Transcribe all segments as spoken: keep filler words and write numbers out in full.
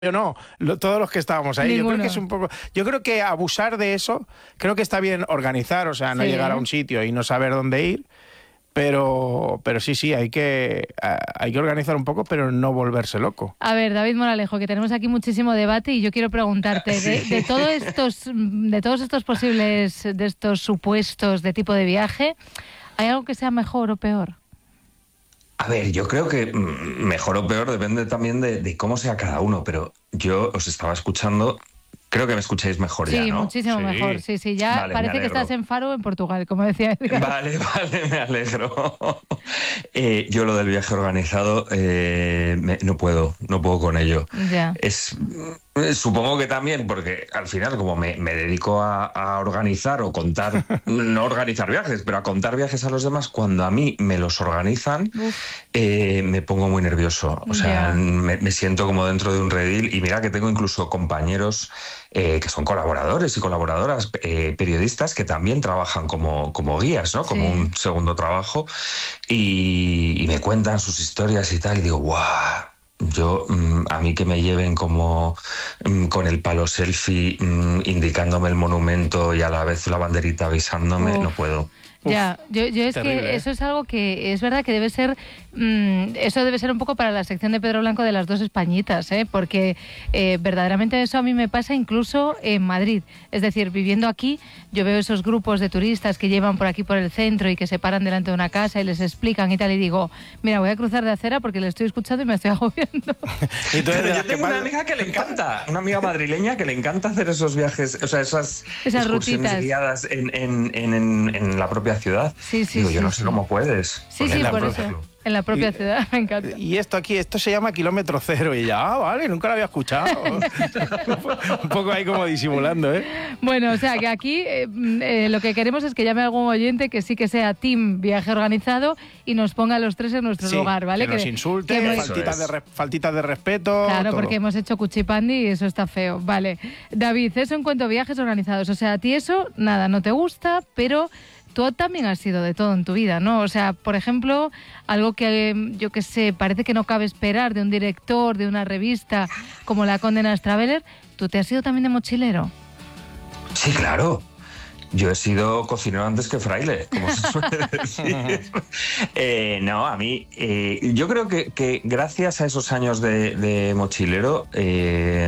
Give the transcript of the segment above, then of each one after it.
Yo no, lo, todos los que estábamos ahí. Ninguno. Yo creo que es un poco. Yo creo que abusar de eso, creo que está bien organizar, o sea, no Sí. llegar a un sitio y no saber dónde ir. Pero, pero sí, sí, hay que, hay que organizar un poco, pero no volverse loco. A ver, David Moralejo, que tenemos aquí muchísimo debate y yo quiero preguntarte, de, de, todo estos, de todos estos posibles, de estos supuestos de tipo de viaje, ¿hay algo que sea mejor o peor? A ver, yo creo que mejor o peor depende también de, de cómo sea cada uno, pero yo os estaba escuchando. Creo que me escucháis mejor sí, ya, ¿no? Sí, muchísimo mejor. Sí, sí, ya vale, parece que estás en Faro, en Portugal, como decía Edgar. Vale, vale, me alegro. eh, yo lo del viaje organizado eh, me, no puedo, no puedo con ello. Ya. Es, supongo que también, porque al final como me, me dedico a, a organizar o contar, no organizar viajes, pero a contar viajes a los demás, cuando a mí me los organizan, eh, me pongo muy nervioso. O sea, Ya. me, me siento como dentro de un redil y mira que tengo incluso compañeros Eh, que son colaboradores y colaboradoras, eh, periodistas que también trabajan como, como guías, ¿no? Como Sí. un segundo trabajo y, y me cuentan sus historias y tal y digo, ¡guau! Yo, mm, a mí que me lleven como mm, con el palo selfie mm, indicándome el monumento y a la vez la banderita avisándome, Uf. no puedo. Ya, yo, yo es terrible, que ¿eh? eso es algo que es verdad que debe ser, mmm, eso debe ser un poco para la sección de Pedro Blanco de las dos Españitas, ¿eh? Porque eh, verdaderamente eso a mí me pasa incluso en Madrid. Es decir, viviendo aquí, yo veo esos grupos de turistas que llevan por aquí por el centro y que se paran delante de una casa y les explican y tal, y digo, mira, voy a cruzar de acera porque le estoy escuchando y me estoy agobiando. Y tú eres de Pero las yo que tengo una pasa- amiga que le encanta, una amiga madrileña que le encanta hacer esos viajes, o sea, esas, Esas excursiones rutitas. guiadas en, en, en, en, en la propia ciudad. Sí, sí, Digo, sí, yo no sí. sé cómo puedes. Sí, Pues sí, en la por propia- eso. En la propia Y- ciudad, me encanta. Y esto aquí, esto se llama kilómetro cero. Y ella, ah, vale, nunca lo había escuchado. Un poco ahí como disimulando, ¿eh? Bueno, o sea, que aquí eh, eh, lo que queremos es que llame algún oyente que sí que sea team viaje organizado y nos ponga a los tres en nuestro Sí, lugar, ¿vale? que nos insulte, que hemos- Eso faltitas, es. de re- faltitas de respeto. Claro, todo. porque hemos hecho cuchipandi y eso está feo. Vale. David, eso en cuanto a viajes organizados. O sea, a ti eso, nada, no te gusta, pero tú también has sido de todo en tu vida, ¿no? O sea, por ejemplo, algo que, eh, yo qué sé, parece que no cabe esperar de un director, de una revista como La Condenas Traveler, ¿tú te has sido también de mochilero? Sí, claro. Yo he sido cocinero antes que fraile, como se suele decir. Eh, no, a mí, eh, yo creo que, que gracias a esos años de, de mochilero, eh,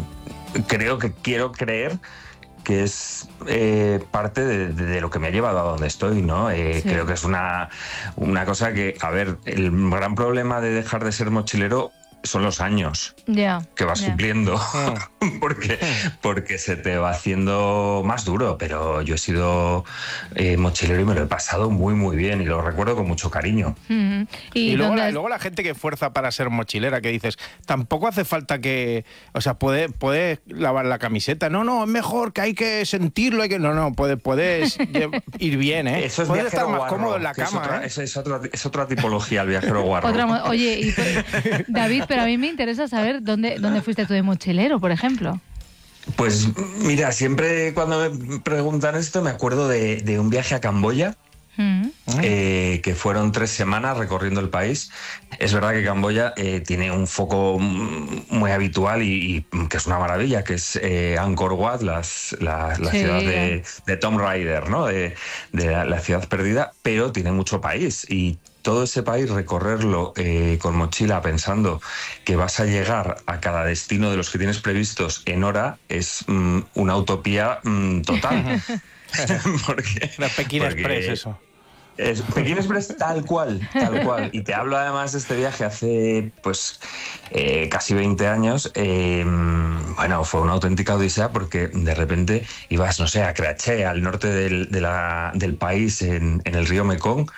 creo que quiero creer que es eh, parte de, de lo que me ha llevado a donde estoy, ¿no? Eh, Sí. Creo que es una, una cosa que, a ver, el gran problema de dejar de ser mochilero son los años Ya. que vas ya. cumpliendo, porque, porque se te va haciendo más duro, pero yo he sido eh, mochilero y me lo he pasado muy, muy bien y lo recuerdo con mucho cariño. Ujú. Y, Y luego dónde la, has- luego la gente que fuerza para ser mochilera, que dices, tampoco hace falta que, o sea, puedes puede lavar la camiseta. No, no, es mejor que hay que sentirlo. Hay que, no, no, puede, puedes lle- ir bien, ¿eh? Eso es puedes viajero estar más guarro, cómodo en la que es cama, otra, ¿eh? es, es otra, es otra tipología, el viajero guarro. Otra mo- Oye, y, David, pero a mí me interesa saber dónde, dónde fuiste tú de mochilero, por ejemplo. Pues mira, siempre cuando me preguntan esto me acuerdo de, de un viaje a Camboya. Mm. Eh, que fueron tres semanas recorriendo el país. Es verdad que Camboya eh, tiene un foco mm, muy habitual y, y que es una maravilla, que es eh, Angkor Wat, las, la, la Sí. ciudad de, de Tomb Raider, ¿no? De, de la, la ciudad perdida, pero tiene mucho país y todo ese país recorrerlo eh, con mochila pensando que vas a llegar a cada destino de los que tienes previstos en hora es mm, una utopía mm, total. porque, La Pekín porque- Express, eso. es Pekín Express tal cual, tal cual. Y te hablo además de este viaje hace pues eh, casi veinte años. Eh, bueno, fue una auténtica odisea porque de repente ibas, no sé, a Craché, al norte del, de la- del país, en, en el río Mekong.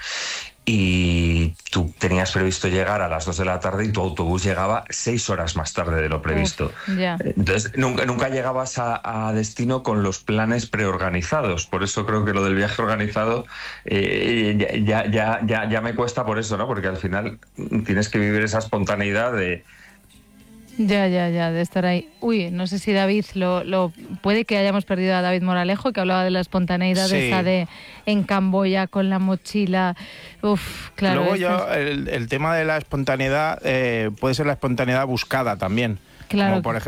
Y tú tenías previsto llegar a las dos de la tarde y tu autobús llegaba seis horas más tarde de lo previsto. Uf, ya. Entonces, nunca, nunca llegabas a, a destino con los planes preorganizados. Por eso creo que lo del viaje organizado eh, ya, ya, ya, ya, ya me cuesta por eso, ¿no? Porque al final tienes que vivir esa espontaneidad de... Ya, ya, ya, de estar ahí. Uy, no sé si David lo, lo puede que hayamos perdido a David Moralejo, que hablaba de la espontaneidad Sí. esa de en Camboya con la mochila. Uf, claro. Luego estas- yo, el, el tema de la espontaneidad, eh, puede ser la espontaneidad buscada también. Claro. Como por ejemplo